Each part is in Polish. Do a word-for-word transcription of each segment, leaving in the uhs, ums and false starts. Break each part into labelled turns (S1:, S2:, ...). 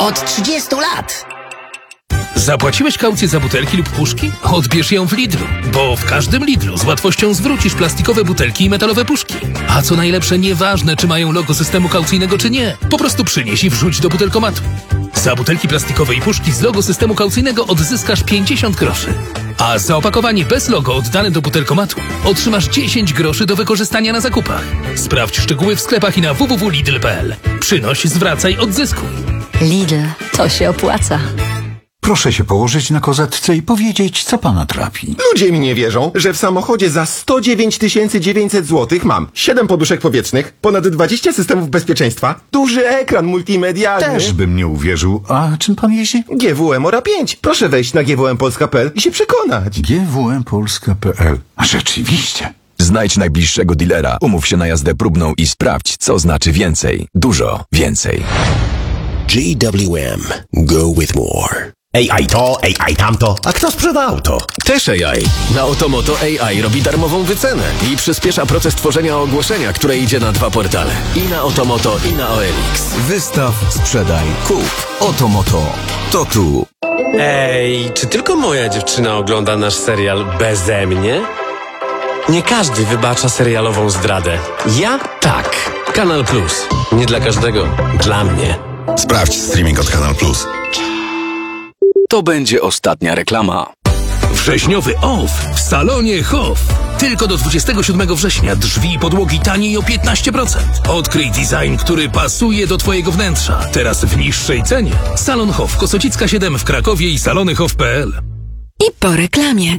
S1: Od trzydziestu lat.
S2: Zapłaciłeś kaucję za butelki lub puszki? Odbierz ją w Lidlu, bo w każdym Lidlu z łatwością zwrócisz plastikowe butelki i metalowe puszki. A co najlepsze, nieważne czy mają logo systemu kaucyjnego czy nie, po prostu przynieś i wrzuć do butelkomatu. Za butelki plastikowe i puszki z logo systemu kaucyjnego odzyskasz pięćdziesiąt groszy. A za opakowanie bez logo oddane do butelkomatu otrzymasz dziesięć groszy do wykorzystania na zakupach. Sprawdź szczegóły w sklepach i na w w w kropka lidl kropka p l. Przynoś, zwracaj, odzyskuj.
S3: Lidl, to się opłaca.
S4: Proszę się położyć na kozetce i powiedzieć, co pana trapi.
S5: Ludzie mi nie wierzą, że w samochodzie za sto dziewięć tysięcy dziewięćset złotych mam siedem poduszek powietrznych, ponad dwadzieścia systemów bezpieczeństwa, duży ekran multimedialny.
S4: Też bym nie uwierzył. A czym pan jeździ?
S5: G W M Ora pięć. Proszę wejść na g w m polska kropka p l i się przekonać.
S4: g w m polska kropka p l. A rzeczywiście.
S6: Znajdź najbliższego dealera, umów się na jazdę próbną i sprawdź, co znaczy więcej. Dużo więcej.
S7: G W M. Go with more. A I to, A I tamto. A kto sprzeda auto?
S8: Też A I. Na Otomoto A I robi darmową wycenę i przyspiesza proces tworzenia ogłoszenia, które idzie na dwa portale. I na Otomoto, i na O L X.
S6: Wystaw, sprzedaj, kup. Otomoto. To tu.
S9: Ej, czy tylko moja dziewczyna ogląda nasz serial beze mnie? Nie każdy wybacza serialową zdradę. Ja tak. Kanal Plus. Nie dla każdego. Dla mnie.
S7: Sprawdź streaming od Kanal Plus.
S8: To będzie ostatnia reklama.
S2: Wrześniowy off w salonie Hof. Tylko do dwudziestego siódmego września drzwi i podłogi taniej o piętnaście procent. Odkryj design, który pasuje do twojego wnętrza. Teraz w niższej cenie. Salon Hof, Kosocicka siedem w Krakowie i salony hof kropka p l.
S3: I po reklamie.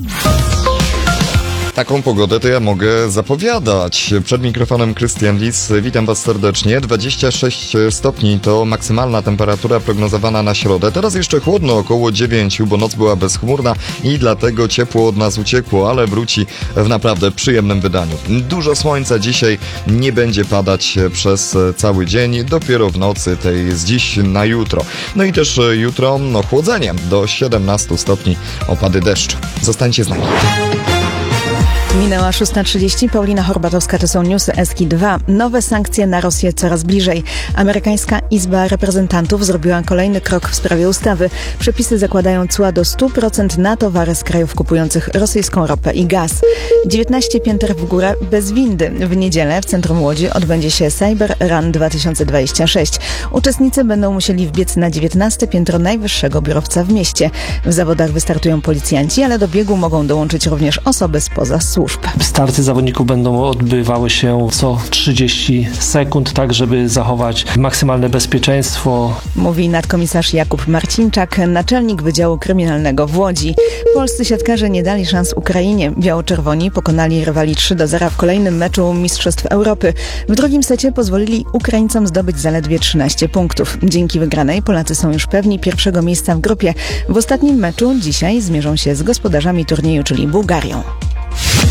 S10: Taką pogodę to ja mogę zapowiadać. Przed mikrofonem Krystian Lis. Witam Was serdecznie. dwadzieścia sześć stopni to maksymalna temperatura prognozowana na środę. Teraz jeszcze chłodno, około dziewięć, bo noc była bezchmurna i dlatego ciepło od nas uciekło, ale wróci w naprawdę przyjemnym wydaniu. Dużo słońca dzisiaj, nie będzie padać przez cały dzień, dopiero w nocy tej z dziś na jutro. No i też jutro no, chłodzenie do siedemnastu stopni, opady deszczu. Zostańcie z nami.
S11: Minęła szósta trzydzieści. Paulina Horbatowska, to są newsy Eski dwa. Nowe sankcje na Rosję coraz bliżej. Amerykańska Izba Reprezentantów zrobiła kolejny krok w sprawie ustawy. Przepisy zakładają cła do stu procent na towary z krajów kupujących rosyjską ropę i gaz. dziewiętnaście pięter w górę bez windy. W niedzielę w centrum Łodzi odbędzie się Cyber Run dwa tysiące dwadzieścia sześć. Uczestnicy będą musieli wbiec na dziewiętnaste piętro najwyższego biurowca w mieście. W zawodach wystartują policjanci, ale do biegu mogą dołączyć również osoby spoza służb.
S12: Starty zawodników będą odbywały się co trzydzieści sekund, tak żeby zachować maksymalne bezpieczeństwo.
S11: Mówi nadkomisarz Jakub Marcinczak, naczelnik Wydziału Kryminalnego w Łodzi. Polscy siatkarze nie dali szans Ukrainie. Biało-czerwoni pokonali rywali trzy do zera w kolejnym meczu Mistrzostw Europy. W drugim secie pozwolili Ukraińcom zdobyć zaledwie trzynaście punktów. Dzięki wygranej Polacy są już pewni pierwszego miejsca w grupie. W ostatnim meczu dzisiaj zmierzą się z gospodarzami turnieju, czyli Bułgarią.